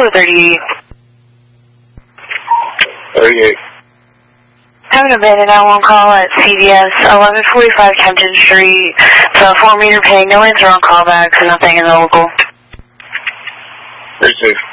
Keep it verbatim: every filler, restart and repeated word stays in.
or thirty-eight? thirty-eight. Having a abandoned nine one one call at C V S, eleven forty-five Kempton Street. It's a four meter ping, no answer on callback, so nothing in the local. Appreciate it.